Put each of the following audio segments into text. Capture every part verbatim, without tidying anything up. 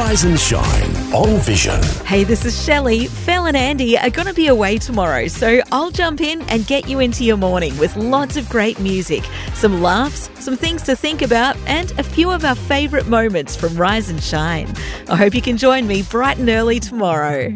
Rise and Shine on Vision. Hey, this is Shelley. Phil and Andy are going to be away tomorrow, so I'll jump in and get you into your morning with lots of great music, some laughs, some things to think about, and a few of our favourite moments from Rise and Shine. I hope you can join me bright and early tomorrow.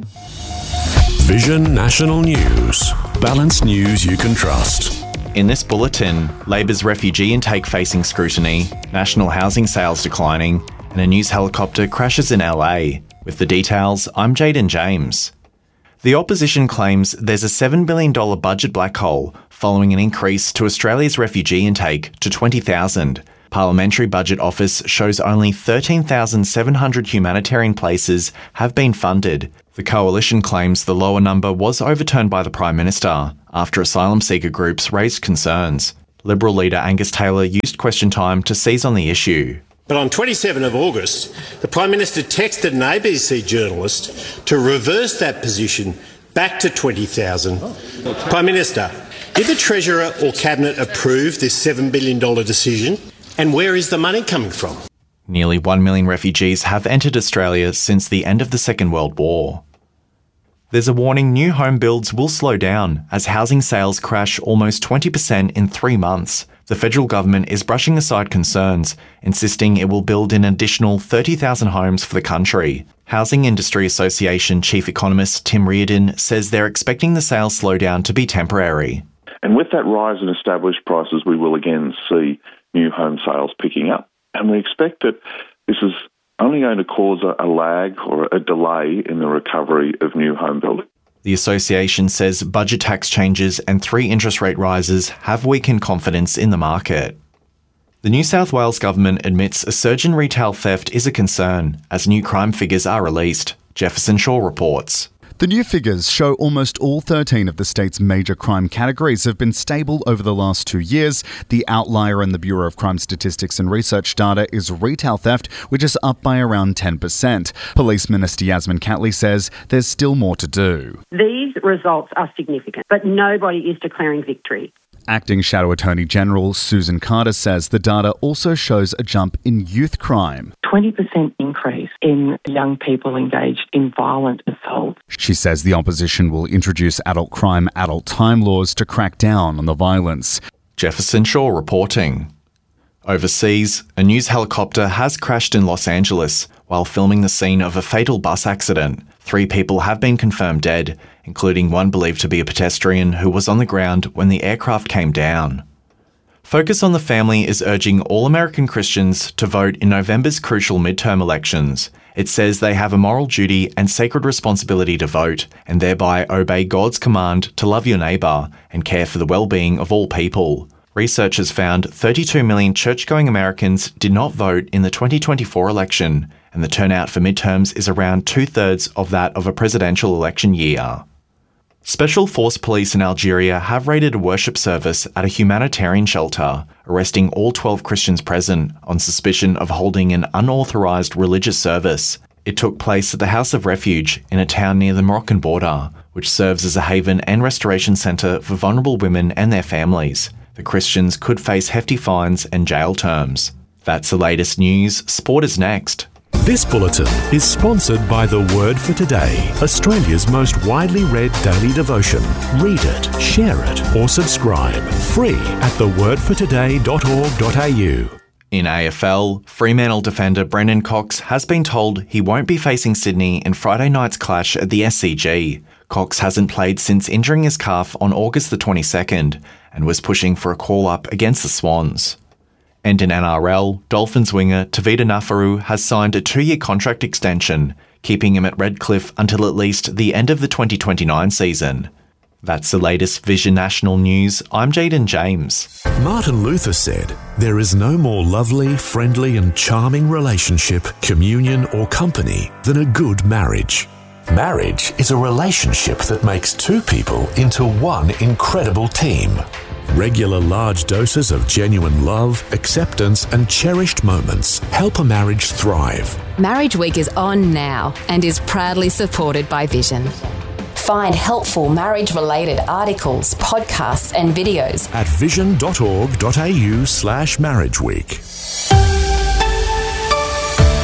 Vision National News. Balanced news you can trust. In this bulletin, Labor's refugee intake facing scrutiny, national housing sales declining, and a news helicopter crashes in L A. With the details, I'm Jaden James. The opposition claims there's a seven billion dollars budget black hole following an increase to Australia's refugee intake to twenty thousand. Parliamentary Budget Office shows only thirteen thousand seven hundred humanitarian places have been funded. The coalition claims the lower number was overturned by the Prime Minister after asylum seeker groups raised concerns. Liberal leader Angus Taylor used question time to seize on the issue. But on twenty-seventh of August, the Prime Minister texted an A B C journalist to reverse that position back to twenty thousand. Prime Minister, did the Treasurer or Cabinet approve this seven billion dollars decision? And where is the money coming from? Nearly one million refugees have entered Australia since the end of the Second World War. There's a warning new home builds will slow down as housing sales crash almost twenty percent in three months. The federal government is brushing aside concerns, insisting it will build an additional thirty thousand homes for the country. Housing Industry Association Chief Economist Tim Reardon says they're expecting the sales slowdown to be temporary. And with that rise in established prices, we will again see new home sales picking up. And we expect that this is only going to cause a, a lag or a delay in the recovery of new home building. The association says budget tax changes and three interest rate rises have weakened confidence in the market. The New South Wales government admits a surge in retail theft is a concern as new crime figures are released. Jefferson Shaw reports. The new figures show almost all thirteen of the state's major crime categories have been stable over the last two years. The outlier in the Bureau of Crime Statistics and Research data is retail theft, which is up by around ten percent. Police Minister Yasmin Catley says there's still more to do. These results are significant, but nobody is declaring victory. Acting Shadow Attorney General Susan Carter says the data also shows a jump in youth crime. twenty percent increase in young people engaged in violent assault. She says the opposition will introduce adult crime, adult time laws to crack down on the violence. Jefferson Shaw reporting. Overseas, a news helicopter has crashed in Los Angeles while filming the scene of a fatal bus accident. Three people have been confirmed dead, including one believed to be a pedestrian who was on the ground when the aircraft came down. Focus on the Family is urging all American Christians to vote in November's crucial midterm elections. It says they have a moral duty and sacred responsibility to vote and thereby obey God's command to love your neighbour and care for the well-being of all people. Researchers found thirty-two million church-going Americans did not vote in the twenty twenty-four election, and the turnout for midterms is around two-thirds of that of a presidential election year. Special Force Police in Algeria have raided a worship service at a humanitarian shelter, arresting all twelve Christians present on suspicion of holding an unauthorised religious service. It took place at the House of Refuge in a town near the Moroccan border, which serves as a haven and restoration centre for vulnerable women and their families. The Christians could face hefty fines and jail terms. That's the latest news. Sport is next. This bulletin is sponsored by The Word for Today, Australia's most widely read daily devotion. Read it, share it, or subscribe. Free at the word for today dot org dot a u. In A F L, Fremantle defender Brendan Cox has been told he won't be facing Sydney in Friday night's clash at the S C G. Cox hasn't played since injuring his calf on August the twenty-second and was pushing for a call-up against the Swans. And in N R L, Dolphins winger Tavita Nafaru has signed a two-year contract extension, keeping him at Redcliffe until at least the end of the twenty twenty-nine season. That's the latest Vision National News. I'm Jaden James. Martin Luther said, "There is no more lovely, friendly and charming relationship, communion or company than a good marriage." Marriage is a relationship that makes two people into one incredible team. Regular large doses of genuine love, acceptance and cherished moments help a marriage thrive. Marriage Week is on now and is proudly supported by Vision. Find helpful marriage-related articles, podcasts and videos at vision dot org dot a u slash marriage week.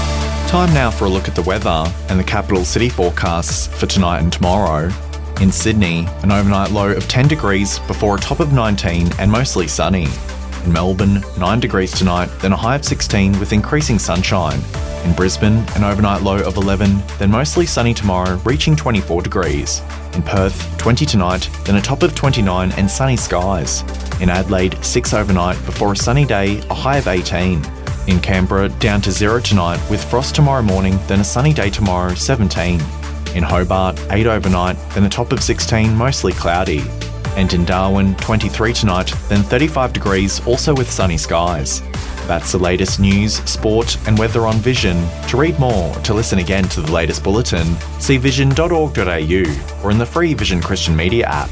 Time now for a look at the weather and the capital city forecasts for tonight and tomorrow. In Sydney, an overnight low of ten degrees before a top of nineteen and mostly sunny. In Melbourne, nine degrees tonight, then a high of sixteen with increasing sunshine. In Brisbane, an overnight low of eleven, then mostly sunny tomorrow, reaching twenty-four degrees. In Perth, twenty tonight, then a top of twenty-nine and sunny skies. In Adelaide, six overnight before a sunny day, a high of eighteen. In Canberra, down to zero tonight with frost tomorrow morning, then a sunny day tomorrow, seventeen. In Hobart, eight overnight, then a top of sixteen, mostly cloudy. And in Darwin, twenty-three tonight, then thirty-five degrees, also with sunny skies. That's the latest news, sport and weather on Vision. To read more, to listen again to the latest bulletin, see vision dot org dot a u or in the free Vision Christian Media app.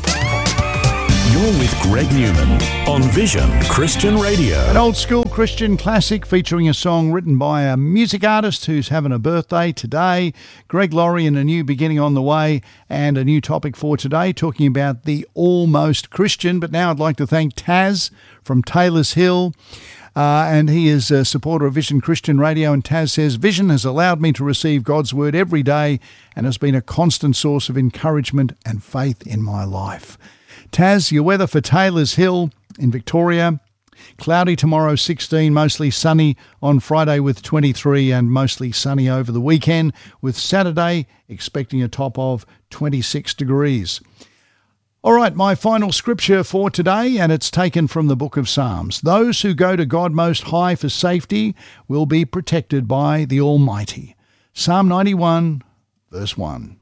You're with Greg Newman on Vision Christian Radio. An old school Christian classic featuring a song written by a music artist who's having a birthday today. Greg Laurie and a new beginning on the way, and a new topic for today, talking about the almost Christian. But now I'd like to thank Taz from Taylor's Hill. Uh, and he is a supporter of Vision Christian Radio, and Taz says, Vision has allowed me to receive God's word every day and has been a constant source of encouragement and faith in my life. Taz, your weather for Taylor's Hill in Victoria. Cloudy tomorrow, sixteen, mostly sunny on Friday with twenty-three, and mostly sunny over the weekend, with Saturday expecting a top of twenty-six degrees. All right, my final scripture for today, and it's taken from the book of Psalms. Those who go to God Most High for safety will be protected by the Almighty. Psalm ninety-one, verse one.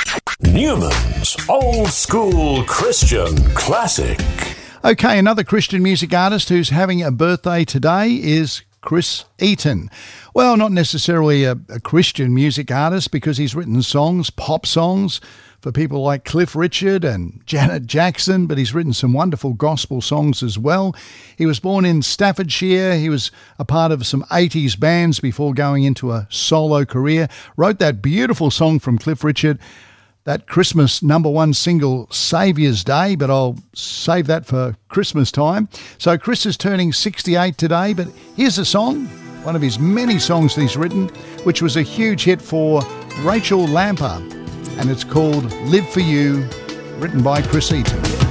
Newman's Old School Christian Classic. Okay, another Christian music artist who's having a birthday today is Chris Eaton. Well, not necessarily a, a Christian music artist, because he's written songs, pop songs, for people like Cliff Richard and Janet Jackson, but he's written some wonderful gospel songs as well. He was born in Staffordshire. He was a part of some eighties bands before going into a solo career. Wrote that beautiful song from Cliff Richard, that Christmas number one single, Saviour's Day, but I'll save that for Christmas time. So Chris is turning sixty-eight today, but here's a song, one of his many songs that he's written, which was a huge hit for Rachel Lamper, and it's called Live For You, written by Chris Eaton.